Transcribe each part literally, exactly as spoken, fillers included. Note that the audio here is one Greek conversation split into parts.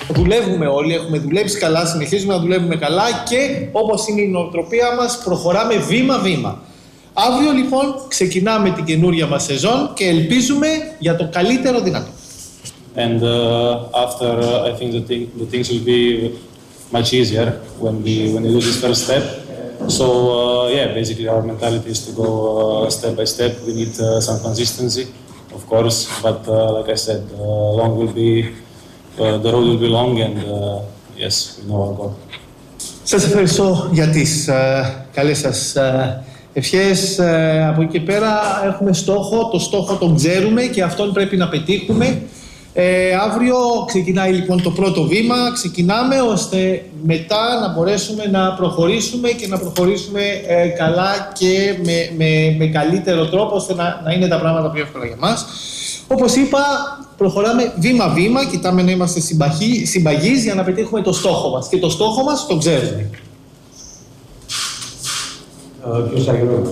δουλεύουμε όλοι, έχουμε δουλέψει καλά, συνεχίζουμε να δουλεύουμε καλά και όπως είναι η νοοτροπία μας, προχωράμε βήμα-βήμα. Αύριο λοιπόν ξεκινάμε την καινούρια μας σεζόν και ελπίζουμε για το καλύτερο δυνατό. And uh, after uh, I think the, thing, the things will be much easier when we when we do this first step. So uh, yeah, basically our mentality is to go uh, step by step. We need uh, some consistency, of course, but uh, like I said, uh, long will be uh, the road will be long, and uh, yes, we know our goal. Σας ευχαριστώ για τις uh, καλές σας uh, ευχές. Uh, από εκεί και πέρα έχουμε στόχο, το στόχο τον ξέρουμε και αυτόν πρέπει να πετύχουμε. Ε, αύριο ξεκινάει λοιπόν το πρώτο βήμα, ξεκινάμε ώστε μετά να μπορέσουμε να προχωρήσουμε και να προχωρήσουμε ε, καλά και με, με, με καλύτερο τρόπο ώστε να, να είναι τα πράγματα πιο εύκολα για μας. Όπως είπα, προχωράμε βήμα-βήμα, κοιτάμε να είμαστε συμπαγείς για να πετύχουμε το στόχο μας και το στόχο μας το ξέρουμε. Ποιος Αγγελόπουλος.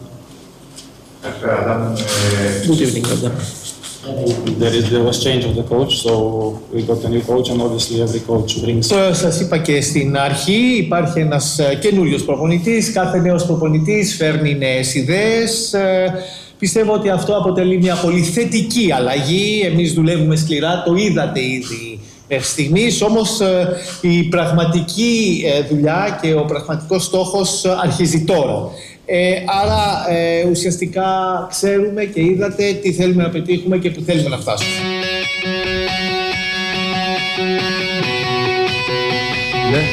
Good evening, Adam. There is there was change of the coach, so we got a new coach, and obviously every coach brings. Σας είπα και στην αρχή, υπάρχει ένας καινούριος προπονητής, κάθε νέος προπονητής φέρνει νέες ιδέες. Πιστεύω ότι αυτό αποτελεί μια πολύ θετική αλλαγή. Εμείς δουλεύουμε σκληρά, το είδατε ήδη μέχρι στιγμής, όμως η πραγματική δουλειά και ο πραγματικός στόχος αρχίζει τώρα. Ε, άρα ε, ουσιαστικά ξέρουμε και είδατε τι θέλουμε να πετύχουμε και που θέλουμε να φτάσουμε. Ναι.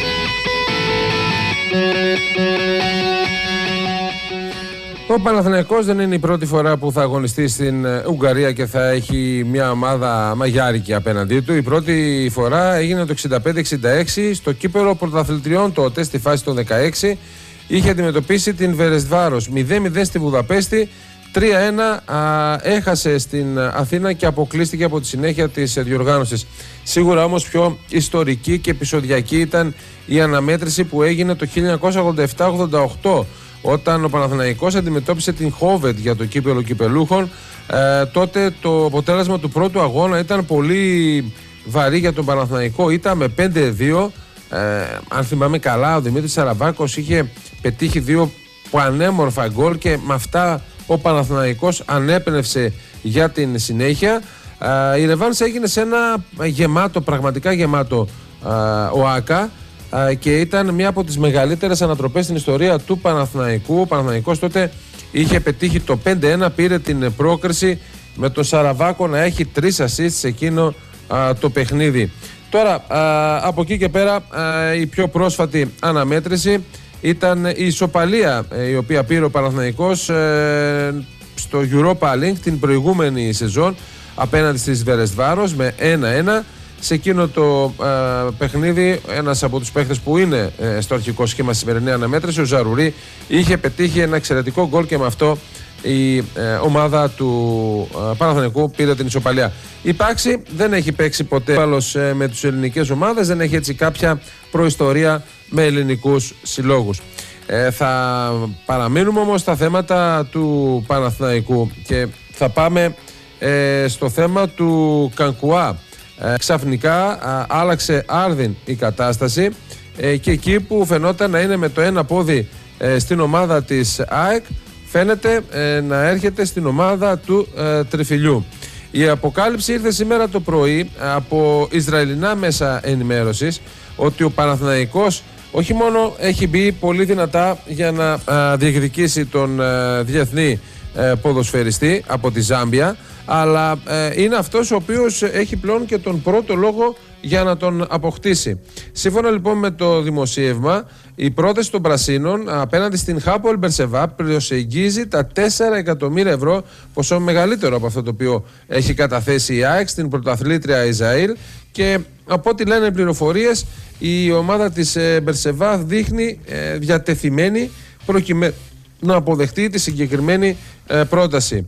Ο Παναθηναϊκός δεν είναι η πρώτη φορά που θα αγωνιστεί στην Ουγγαρία και θα έχει μια ομάδα μαγιάρικη απέναντί του. Η πρώτη φορά έγινε το εξήντα πέντε εξήντα έξι στο κύπελλο πρωταθλητριών τότε, στη φάση των δεκαέξι. Είχε αντιμετωπίσει την Βερεσβάρος μηδέν μηδέν στη Βουδαπέστη, τρία ένα α, έχασε στην Αθήνα και αποκλείστηκε από τη συνέχεια της διοργάνωσης. Σίγουρα όμως πιο ιστορική και επεισοδιακή ήταν η αναμέτρηση που έγινε το χίλια εννιακόσια ογδόντα επτά ογδόντα οκτώ, όταν ο Παναθηναϊκός αντιμετώπισε την Χόβετ για το κύπελλο κυπελούχων. Ε, τότε το αποτέλεσμα του πρώτου αγώνα ήταν πολύ βαρύ για τον Παναθηναϊκό, ήταν με πέντε δύο. Ε, αν θυμάμαι καλά, ο Δημήτρης Σαραβάκος είχε πετύχει δύο πανέμορφα γκολ και με αυτά ο Παναθηναϊκός ανέπνευσε για την συνέχεια. Ε, η ρεβάνς έγινε σε ένα γεμάτο, πραγματικά γεμάτο ε, ΟΑΚΑ ε, και ήταν μια από τις μεγαλύτερες ανατροπές στην ιστορία του Παναθηναϊκού. Ο Παναθηναϊκός τότε είχε πετύχει το πέντε ένα, πήρε την πρόκριση με τον Σαραβάκο να έχει τρεις assist σε εκείνο ε, το παιχνίδι. Τώρα, α, από εκεί και πέρα, α, η πιο πρόσφατη αναμέτρηση ήταν η ισοπαλία η οποία πήρε ο Παναθηναϊκός ε, στο Europa League την προηγούμενη σεζόν απέναντι στις Βερεσβάρος με ένα ένα. Σε εκείνο το ε, παιχνίδι, ένας από τους παίχτες που είναι ε, στο αρχικό σχήμα στη σημερινή αναμέτρηση, ο Ζαρουρί, είχε πετύχει ένα εξαιρετικό γκολ και με αυτό η ε, ομάδα του ε, Παναθηναϊκού πήρε την ισοπαλία. Η Πάξη δεν έχει παίξει ποτέ άλλος ε, με τις ελληνικές ομάδες, δεν έχει έτσι κάποια προϊστορία με ελληνικούς συλλόγους. Ε, θα παραμείνουμε όμως στα θέματα του Παναθηναϊκού και θα πάμε ε, στο θέμα του Κανκουά. Ε, ξαφνικά α, άλλαξε άρδιν η κατάσταση ε, και εκεί που φαινόταν να είναι με το ένα πόδι ε, στην ομάδα της ΑΕΚ, φαίνεται ε, να έρχεται στην ομάδα του ε, Τριφυλιού. Η αποκάλυψη ήρθε σήμερα το πρωί από Ισραηλινά μέσα ενημέρωσης ότι ο Παναθηναϊκός όχι μόνο έχει μπει πολύ δυνατά για να α, διεκδικήσει τον α, διεθνή α, ποδοσφαιριστή από τη Ζάμπια, αλλά α, είναι αυτός ο οποίος έχει πλέον και τον πρώτο λόγο για να τον αποκτήσει. Σύμφωνα λοιπόν με το δημοσίευμα, η πρόταση των Πρασίνων απέναντι στην Χάπολ Μπερσεβά προσεγγίζει τα τέσσερα εκατομμύρια ευρώ, ποσό μεγαλύτερο από αυτό το οποίο έχει καταθέσει η ΑΕΚ στην πρωταθλήτρια Ισραήλ, και από ό,τι λένε οι πληροφορίες, η ομάδα της Μπερσεβά δείχνει ε, διατεθειμένη προκειμένου να αποδεχτεί τη συγκεκριμένη ε, πρόταση.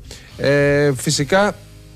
Ε, φυσικά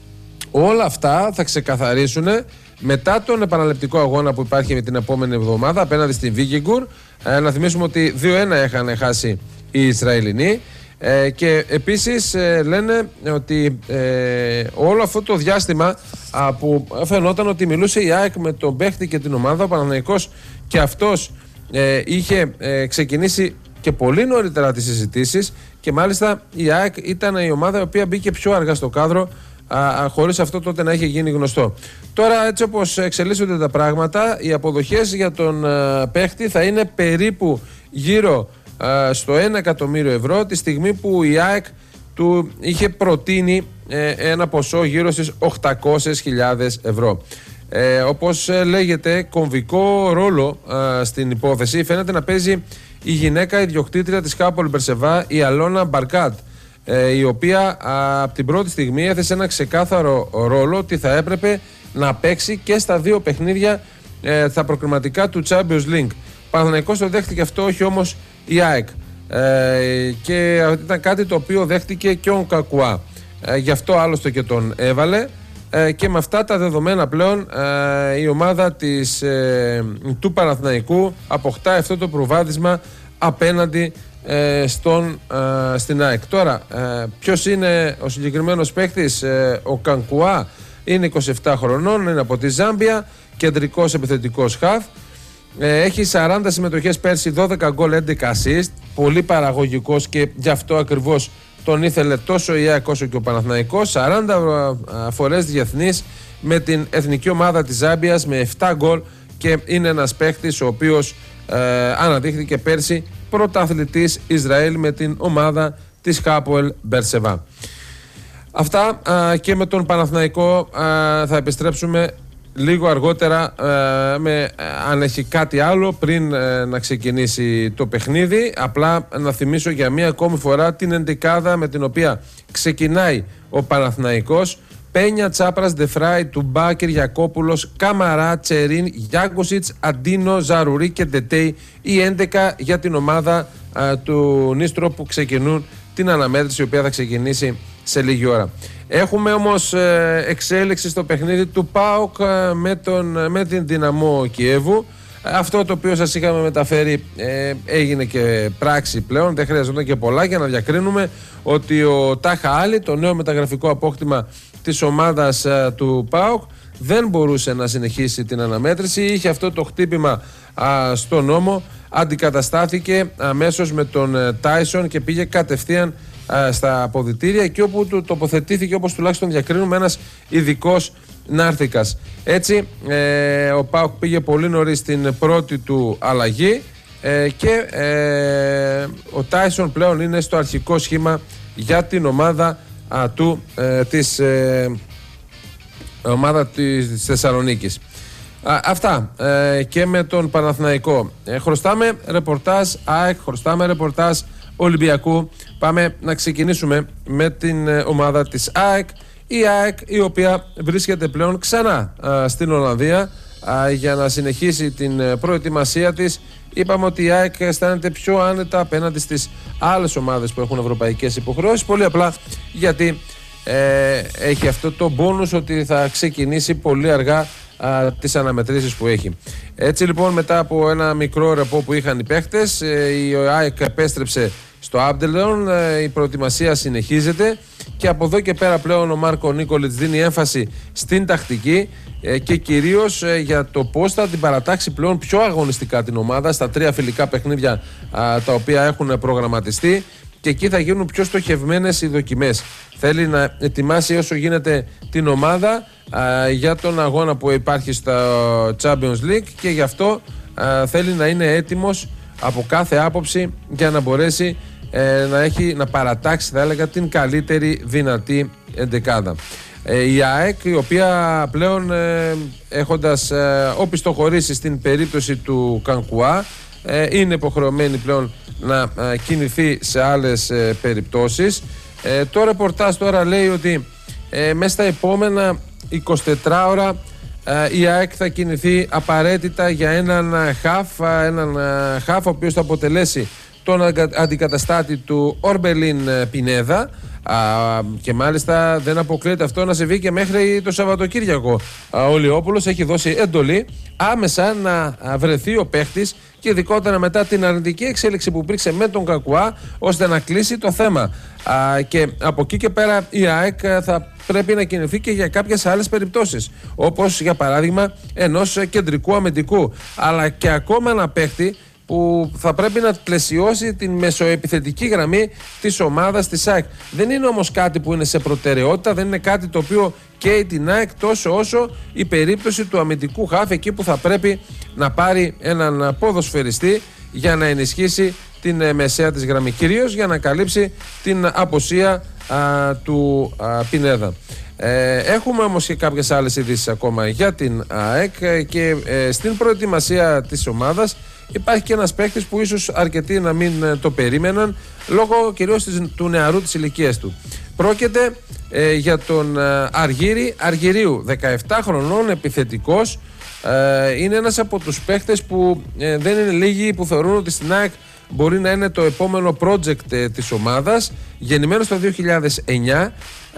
όλα αυτά θα ξεκαθαρίσουν μετά τον επαναληπτικό αγώνα που υπάρχει με την επόμενη εβδομάδα απέναντι στην Βίγιγκουρ. Ε, να θυμίσουμε ότι δύο ένα είχαν χάσει οι Ισραηλινοί. Ε, και επίσης ε, λένε ότι ε, όλο αυτό το διάστημα α, που φαινόταν ότι μιλούσε η ΑΕΚ με τον παίχτη και την ομάδα, ο Παναθηναϊκός και αυτός ε, είχε ε, ξεκινήσει και πολύ νωρίτερα τις συζητήσεις, και μάλιστα η ΑΕΚ ήταν η ομάδα η οποία μπήκε πιο αργά στο κάδρο, α, χωρίς αυτό τότε να είχε γίνει γνωστό. Τώρα, έτσι όπως εξελίσσονται τα πράγματα, οι αποδοχές για τον α, παίχτη θα είναι περίπου γύρω α, στο ένα εκατομμύριο ευρώ, τη στιγμή που η ΑΕΚ του είχε προτείνει ε, ένα ποσό γύρω στις οκτακόσιες χιλιάδες ευρώ. Ε, όπως ε, λέγεται, κομβικό ρόλο ε, στην υπόθεση φαίνεται να παίζει η γυναίκα ιδιοκτήτρια της Χάπολ Μπερσεβά, η Αλώνα Μπαρκάτ, ε, η οποία α, από την πρώτη στιγμή έθεσε ένα ξεκάθαρο ρόλο ότι θα έπρεπε να παίξει και στα δύο παιχνίδια ε, τα προκριματικά του Champions League. Παναθηναϊκός το δέχτηκε αυτό, όχι όμως η ΑΕΚ. Ε, και ήταν κάτι το οποίο δέχτηκε και ο Κακουά. Ε, γι' αυτό άλλωστε και τον έβαλε. Ε, και με αυτά τα δεδομένα πλέον ε, η ομάδα της, ε, του Παναθηναϊκού αποκτά αυτό το προβάδισμα απέναντι ε, στον, ε, στην ΑΕΚ. Τώρα, ε, ποιος είναι ο συγκεκριμένος παίκτης? Ε, ο Κανκουά είναι είκοσι επτά χρονών, είναι από τη Ζάμπια, κεντρικός επιθετικός χαφ. Ε, έχει σαράντα συμμετοχές πέρσι, δώδεκα γκολ, έντεκα assist. Πολύ παραγωγικός, και γι' αυτό ακριβώς τον ήθελε τόσο η ΑΕΚ όσο και ο Παναθηναϊκός. σαράντα φορές διεθνής με την εθνική ομάδα της Ζάμπιας με επτά γκολ, και είναι ένας παίχτης ο οποίος ε, αναδείχθηκε πέρσι πρωταθλητής Ισραήλ με την ομάδα της Χάπολ Μπερσεβά. Αυτά α, και με τον Παναθηναϊκό α, θα επιστρέψουμε λίγο αργότερα, ε, με, ε, αν έχει κάτι άλλο πριν ε, να ξεκινήσει το παιχνίδι. Απλά να θυμίσω για μία ακόμη φορά την εντεκάδα με την οποία ξεκινάει ο Παναθηναϊκός: Πένια, Τσάπρας, Ντεφράι, Τουμπά, Κυριακόπουλος, Καμαρά, Τσερίν, Γιάγκοσιτς, Αντίνο, Ζαρουρί και Ντετέι. Η έντεκα για την ομάδα ε, του Νίστρο που ξεκινούν την αναμέτρηση, η οποία θα ξεκινήσει σε λίγη ώρα. Έχουμε όμως ε, εξέλιξη στο παιχνίδι του ΠΑΟΚ ε, με, τον, με την Δυναμό Κιέβου. Αυτό το οποίο σας είχαμε μεταφέρει ε, έγινε και πράξη πλέον, δεν χρειαζόταν και πολλά για να διακρίνουμε ότι ο Τάχα Άλλη, το νέο μεταγραφικό απόκτημα της ομάδας ε, του ΠΑΟΚ, δεν μπορούσε να συνεχίσει την αναμέτρηση. Είχε αυτό το χτύπημα α, στον ώμο, αντικαταστάθηκε αμέσως με τον ε, Τάισον και πήγε κατευθείαν α, στα αποδυτήρια, εκεί όπου του τοποθετήθηκε, όπως τουλάχιστον διακρίνουμε, ένας ειδικός νάρθικας. Έτσι ε, ο ΠΑΟΚ πήγε πολύ νωρίς στην πρώτη του αλλαγή ε, και ε, ο Τάισον πλέον είναι στο αρχικό σχήμα για την ομάδα α, του ε, της ε, ομάδα της Θεσσαλονίκης. Α, αυτά ε, και με τον Παναθηναϊκό. Ε, χρωστάμε ρεπορτάζ ΑΕΚ, χρωστάμε ρεπορτάζ Ολυμπιακού. Πάμε να ξεκινήσουμε με την ε, ομάδα της ΑΕΚ. Η ΑΕΚ, η οποία βρίσκεται πλέον ξανά α, στην Ολλανδία α, για να συνεχίσει την ε, προετοιμασία της. Είπαμε ότι η ΑΕΚ αισθάνεται πιο άνετα απέναντι στις άλλες ομάδες που έχουν ευρωπαϊκές υποχρεώσεις, πολύ απλά γιατί ε, έχει αυτό το μπόνους ότι θα ξεκινήσει πολύ αργά α, τις αναμετρήσεις που έχει. Έτσι λοιπόν, μετά από ένα μικρό ρεπό που είχαν οι παίχτες, ε, η ΑΕΚ επέστρεψε στο Άμπτελεον, ε, η προετοιμασία συνεχίζεται και από εδώ και πέρα πλέον ο Μάρκο Νίκολιτς δίνει έμφαση στην τακτική ε, και κυρίως ε, για το πώς θα την παρατάξει πλέον πιο αγωνιστικά την ομάδα στα τρία φιλικά παιχνίδια α, τα οποία έχουν προγραμματιστεί, και εκεί θα γίνουν πιο στοχευμένες οι δοκιμές. Θέλει να ετοιμάσει όσο γίνεται την ομάδα α, για τον αγώνα που υπάρχει στο Champions League, και γι' αυτό α, θέλει να είναι έτοιμος από κάθε άποψη για να μπορέσει ε, να, έχει, να παρατάξει, θα έλεγα, την καλύτερη δυνατή εντεκάδα. Ε, η ΑΕΚ, η οποία πλέον ε, έχοντας ε, οπισθοχωρήσει στην περίπτωση του Κανκουά, ε, είναι υποχρεωμένη πλέον να ε, κινηθεί σε άλλες ε, περιπτώσεις. Ε, το ρεπορτάζ τώρα λέει ότι ε, μέσα στα επόμενα εικοσιτέσσερις ώρα ε, η ΑΕΚ θα κινηθεί απαραίτητα για έναν χαφ, έναν χαφ ο οποίος θα αποτελέσει τον αντικαταστάτη του Ορμπελίν Πινέδα. Α, και μάλιστα δεν αποκλείεται αυτό να συμβεί και μέχρι το Σαββατοκύριακο. Ο Λιόπουλος έχει δώσει εντολή άμεσα να βρεθεί ο παίχτης και ειδικότερα μετά την αρνητική εξέλιξη που υπήρξε με τον Κακουά, ώστε να κλείσει το θέμα. Α, και από εκεί και πέρα η ΑΕΚ θα πρέπει να κινηθεί και για κάποιες άλλες περιπτώσεις, όπως για παράδειγμα ενός κεντρικού αμυντικού, αλλά και ακόμα ένα παίχτη που θα πρέπει να πλαισιώσει την μεσοεπιθετική γραμμή της ομάδας της ΑΕΚ. Δεν είναι όμως κάτι που είναι σε προτεραιότητα, δεν είναι κάτι το οποίο καίει την ΑΕΚ τόσο όσο η περίπτωση του αμυντικού χαφ, εκεί που θα πρέπει να πάρει έναν ποδοσφαιριστή για να ενισχύσει την μεσαία της γραμμή, κυρίως για να καλύψει την απουσία α, του α, Πινέδα. Ε, έχουμε όμως και κάποιες άλλες ειδήσεις ακόμα για την ΑΕΚ και ε, στην προετοιμασία της ομάδας υπάρχει και ένας παίκτης που ίσως αρκετοί να μην το περίμεναν, λόγω κυρίως της, του νεαρού της ηλικίας του. Πρόκειται ε, για τον ε, Αργύρη Αργυρίου, δεκαεπτά χρονών, επιθετικός. Ε, είναι ένας από τους παίκτες που ε, δεν είναι λίγοι που θεωρούν ότι στην ΑΕΚ μπορεί να είναι το επόμενο project ε, της ομάδας. Γεννημένος το δύο χιλιάδες εννιά,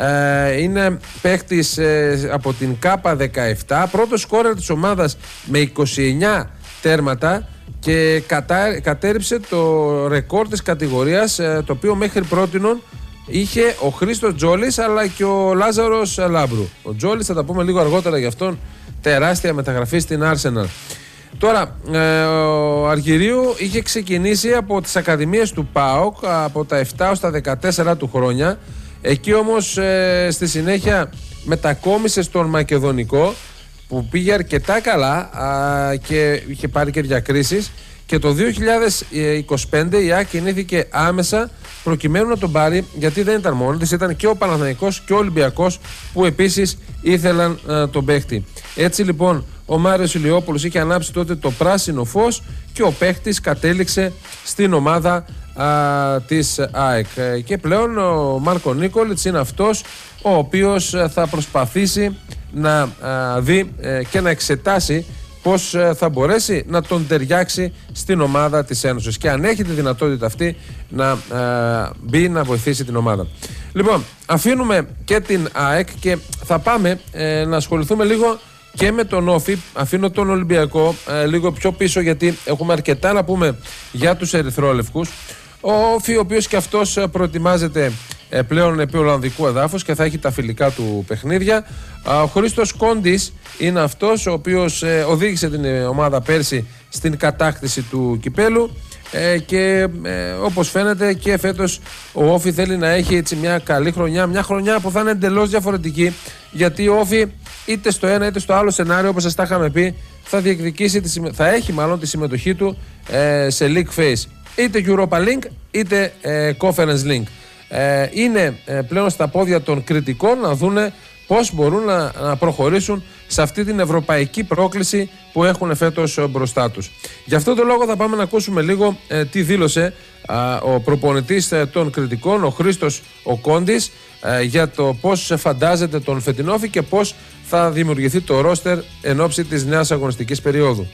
ε, είναι παίκτης ε, από την ΚΑΠΑ δεκαεπτά, πρώτος σκόρερ της ομάδας με είκοσι εννιά τέρματα και κατά, κατέριψε το ρεκόρ της κατηγορίας, ε, το οποίο μέχρι πρότινον είχε ο Χρήστος Τζόλης αλλά και ο Λάζαρος Λάμπρου. Ο Τζόλης θα τα πούμε λίγο αργότερα για αυτόν, τεράστια μεταγραφή στην Arsenal. Τώρα, ε, ο Αργυρίου είχε ξεκινήσει από τις ακαδημίες του ΠΑΟΚ από τα επτά ως τα δεκατέσσερα του χρόνια. Εκεί όμως ε, στη συνέχεια μετακόμισε στον Μακεδονικό, που πήγε αρκετά καλά α, και είχε πάρει και διακρίσεις, και το δύο χιλιάδες είκοσι πέντε η ΑΕΚ κινήθηκε άμεσα προκειμένου να τον πάρει, γιατί δεν ήταν μόνο της, ήταν και ο Παναθηναϊκός και ο Ολυμπιακός που επίσης ήθελαν α, τον παίχτη. Έτσι λοιπόν ο Μάριος Ηλιόπουλος είχε ανάψει τότε το πράσινο φως και ο παίχτης κατέληξε στην ομάδα α, της ΑΕΚ. Και πλέον ο Μάρκο Νίκολιτς είναι αυτός ο οποίος θα προσπαθήσει να α, δει ε, και να εξετάσει πώς ε, θα μπορέσει να τον ταιριάξει στην ομάδα της Ένωσης και αν έχει τη δυνατότητα αυτή να ε, μπει να βοηθήσει την ομάδα. Λοιπόν, αφήνουμε και την ΑΕΚ και θα πάμε ε, να ασχοληθούμε λίγο και με τον Όφη. Αφήνω τον Ολυμπιακό ε, λίγο πιο πίσω, γιατί έχουμε αρκετά να πούμε για τους ερυθρόλευκους. Ο Όφη, ο οποίος και αυτός προετοιμάζεται ε, πλέον επί Ολλανδικού εδάφους και θα έχει τα φιλικά του παιχνίδια. Ο Χρήστος Κόντης είναι αυτός ο οποίος ε, οδήγησε την ομάδα πέρσι στην κατάκτηση του κυπέλου ε, και ε, όπως φαίνεται και φέτος ο Όφη θέλει να έχει έτσι μια καλή χρονιά, μια χρονιά που θα είναι εντελώς διαφορετική, γιατί ο Όφη είτε στο ένα είτε στο άλλο σενάριο, όπως σας τα είχαμε πει, θα διεκδικήσει, τη, θα έχει μάλλον τη συμμετοχή του ε, σε League Phase, είτε Europa League είτε ε, Conference League. Ε, είναι ε, πλέον στα πόδια των κριτικών να δούνε πώς μπορούν να, να προχωρήσουν σε αυτή την ευρωπαϊκή πρόκληση που έχουν φέτος μπροστά τους. Γι' αυτό το λόγο θα πάμε να ακούσουμε λίγο ε, τι δήλωσε α, ο προπονητής ε, των κριτικών, ο Χρήστος ο Κόντης, ε, για το πώς φαντάζεται τον φετινόφι και πώς θα δημιουργηθεί το ρόστερ εν ώψη της νέας αγωνιστικής περίοδου.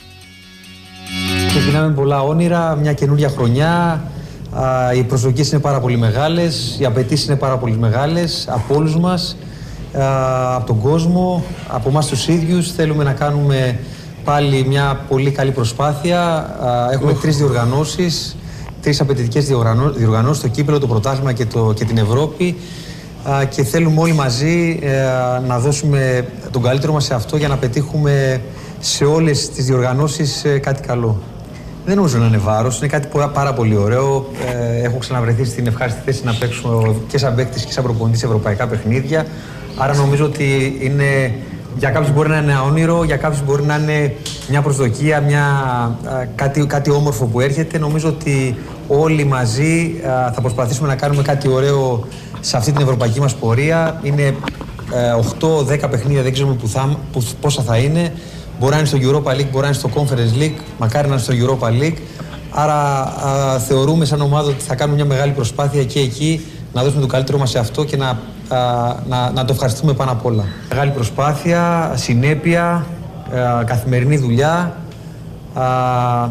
Ξεκινάμε πολλά όνειρα, μια καινούρια χρονιά. Α, οι προσδοκίες είναι πάρα πολύ μεγάλες, οι απαιτήσεις είναι πάρα πολύ μεγάλες από όλους μας, α, από τον κόσμο, από εμάς τους ίδιους. Θέλουμε να κάνουμε πάλι μια πολύ καλή προσπάθεια. Α, έχουμε τρεις διοργανώσεις, τρεις απαιτητικές διοργανώσεις, το κύπελλο, το πρωτάθλημα και, το, και την Ευρώπη. Α, και θέλουμε όλοι μαζί ε, να δώσουμε τον καλύτερο μας σε αυτό για να πετύχουμε σε όλες τις διοργανώσεις ε, κάτι καλό. Δεν νομίζω να είναι βάρος, είναι κάτι πάρα πολύ ωραίο. Ε, έχω ξαναβρεθεί στην ευχάριστη θέση να παίξω και σαν παίκτης και σαν προπονητής σε ευρωπαϊκά παιχνίδια. Άρα νομίζω ότι είναι, για κάποιους μπορεί να είναι ένα όνειρο, για κάποιους μπορεί να είναι μια προσδοκία, μια, κάτι, κάτι όμορφο που έρχεται. Νομίζω ότι όλοι μαζί θα προσπαθήσουμε να κάνουμε κάτι ωραίο σε αυτή την ευρωπαϊκή μας πορεία. Είναι οκτώ δέκα παιχνίδια, δεν ξέρουμε που θα, που, πόσα θα είναι. Μπορεί να είναι στο Europa League, μπορεί να είναι στο Conference League, μακάρι να είναι στο Europa League. Άρα α, θεωρούμε σαν ομάδα ότι θα κάνουμε μια μεγάλη προσπάθεια και εκεί να δώσουμε το καλύτερο μας σε αυτό και να, α, να, να το ευχαριστούμε πάνω απ' όλα. Μεγάλη προσπάθεια, συνέπεια, α, καθημερινή δουλειά α,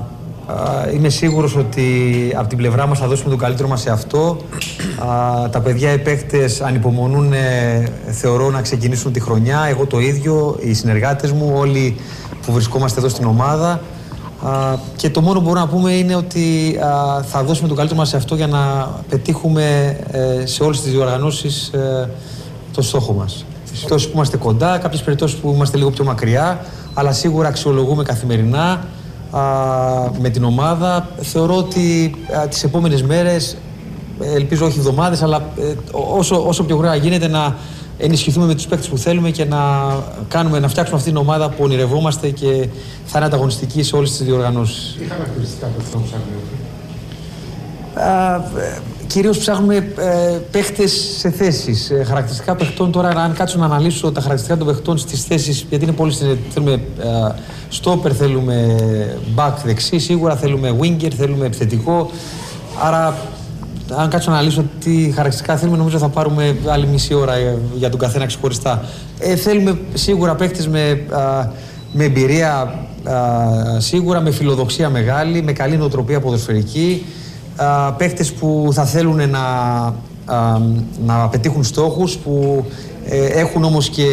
Είμαι σίγουρος ότι από την πλευρά μας θα δώσουμε τον καλύτερο μας σε αυτό. Τα παιδιά, οι παίκτες ανυπομονούν, θεωρώ, να ξεκινήσουν τη χρονιά. Εγώ το ίδιο, οι συνεργάτες μου, όλοι που βρισκόμαστε εδώ στην ομάδα. Και το μόνο που μπορούμε να πούμε είναι ότι θα δώσουμε τον καλύτερο μας σε αυτό για να πετύχουμε σε όλες τις διοργανώσεις το στόχο μας. Στις περιπτώσεις που είμαστε κοντά, κάποιες περιπτώσεις που είμαστε λίγο πιο μακριά, αλλά σίγουρα αξιολογούμε καθημερινά α, με την ομάδα. Θεωρώ ότι α, τις επόμενες μέρες, ελπίζω όχι εβδομάδες, αλλά ε, όσο, όσο πιο γρήγορα γίνεται να ενισχυθούμε με τους παίκτες που θέλουμε και να, κάνουμε, να φτιάξουμε αυτή την ομάδα που ονειρευόμαστε και θα είναι ανταγωνιστική σε όλες τις διοργανώσεις. Τι χαρακτηριστικά παιχτών ψάχνουμε? Κυρίως ψάχνουμε ε, παίχτες σε θέσεις. Ε, χαρακτηριστικά παιχτών, τώρα αν κάτσω να αναλύσω τα χαρακτηριστικά των παιχτών στις θέσεις, γιατί είναι πολύ συνε... θέλουμε ε, στόπερ, θέλουμε back δεξί, σίγουρα θέλουμε winger, θέλουμε επιθετικό. Άρα αν κάτσω να αναλύσω τι χαρακτηριστικά θέλουμε, νομίζω θα πάρουμε άλλη μισή ώρα για τον καθένα ξεχωριστά. Ε, θέλουμε σίγουρα παίχτες με, α, με εμπειρία, α, σίγουρα με φιλοδοξία μεγάλη, με καλή νοοτροπία ποδοσφαιρική. Uh, παίχτες που θα θέλουν να, uh, να πετύχουν στόχους, που ε, έχουν όμως και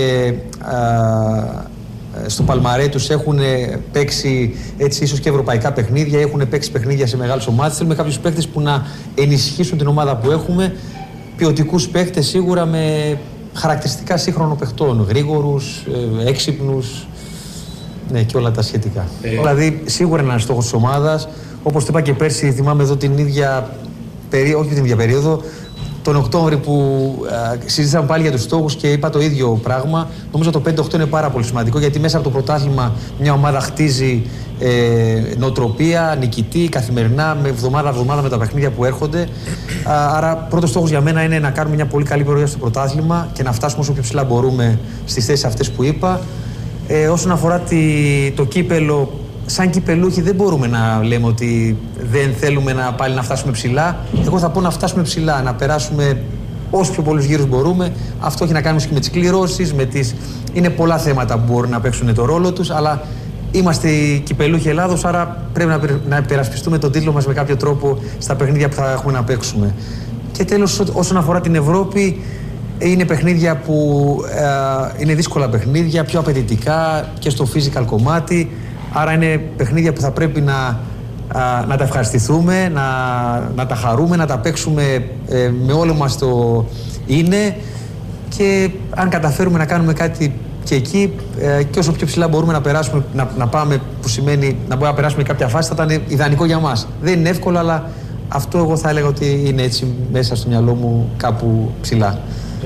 uh, στο παλμαρέ τους έχουν παίξει έτσι ίσως και ευρωπαϊκά παιχνίδια, έχουν παίξει παιχνίδια σε μεγάλες ομάδες. Θέλουμε κάποιους παίχτες που να ενισχύσουν την ομάδα που έχουμε, ποιοτικούς παίχτες σίγουρα με χαρακτηριστικά σύγχρονων παιχτών, γρήγορους, ε, έξυπνους, ναι, και όλα τα σχετικά. Ε. Δηλαδή σίγουρα είναι ένας στόχος της ομάδας. Όπως το είπα και πέρσι, θυμάμαι εδώ την ίδια περίοδο, όχι την ίδια περίοδο, τον Οκτώβρη που α, συζήτησαμε πάλι για τους στόχους και είπα το ίδιο πράγμα. Νομίζω το πέντε οκτώ είναι πάρα πολύ σημαντικό, γιατί μέσα από το πρωτάθλημα μια ομάδα χτίζει ε, νοοτροπία, νικητή, καθημερινά, με εβδομάδα-εβδομάδα με τα παιχνίδια που έρχονται. Α, άρα, πρώτος στόχος για μένα είναι να κάνουμε μια πολύ καλή πορεία στο πρωτάθλημα και να φτάσουμε όσο πιο ψηλά μπορούμε στις θέσεις αυτές που είπα. Ε, όσον αφορά τη, το κύπελο, σαν κυπελούχοι δεν μπορούμε να λέμε ότι δεν θέλουμε να, πάλι να φτάσουμε ψηλά. Εγώ θα πω να φτάσουμε ψηλά, να περάσουμε όσο πιο πολλούς γύρους μπορούμε. Αυτό έχει να κάνει και με τις κληρώσεις, με τις... είναι πολλά θέματα που μπορούν να παίξουν το ρόλο τους, αλλά είμαστε οι κυπελούχοι Ελλάδος, άρα πρέπει να, να υπερασπιστούμε τον τίτλο μας με κάποιο τρόπο στα παιχνίδια που θα έχουμε να παίξουμε. Και τέλος, όσον αφορά την Ευρώπη, είναι παιχνίδια που ε, είναι δύσκολα παιχνίδια, πιο απαιτητικά και στο physical κομμάτι. Άρα είναι παιχνίδια που θα πρέπει να, α, να τα ευχαριστηθούμε, να, να τα χαρούμε, να τα παίξουμε ε, με όλο μας το είναι, και αν καταφέρουμε να κάνουμε κάτι και εκεί ε, και όσο πιο ψηλά μπορούμε να περάσουμε, να, να πάμε, που σημαίνει να μπορούμε να περάσουμε κάποια φάση, θα ήταν ιδανικό για μας. Δεν είναι εύκολο, αλλά αυτό εγώ θα έλεγα ότι είναι έτσι μέσα στο μυαλό μου κάπου ψηλά.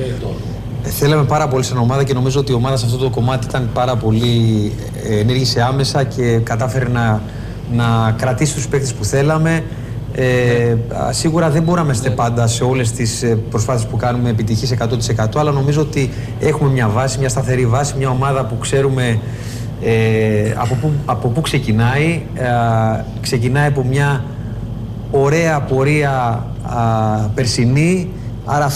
Ε, Θέλαμε πάρα πολύ σαν ομάδα και νομίζω ότι η ομάδα σε αυτό το κομμάτι ήταν πάρα πολύ, ενέργησε άμεσα και κατάφερε να, να κρατήσει τους παίκτες που θέλαμε. Ε, σίγουρα δεν μπορούμε να είμαστε πάντα σε όλες τις προσπάθειες που κάνουμε επιτυχής εκατό τοις εκατό, αλλά νομίζω ότι έχουμε μια βάση, μια σταθερή βάση, μια ομάδα που ξέρουμε ε, από, που, από πού ξεκινάει. Ε, ξεκινάει από μια ωραία πορεία α, περσινή, άρα